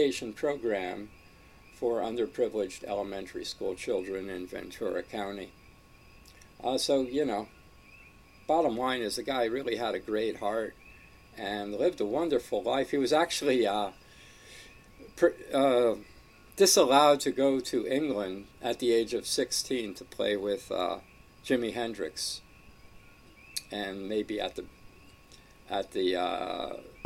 education program for underprivileged elementary school children in Ventura County. So, bottom line is the guy really had a great heart and lived a wonderful life. He was actually disallowed to go to England at the age of 16 to play with Jimi Hendrix, and maybe at the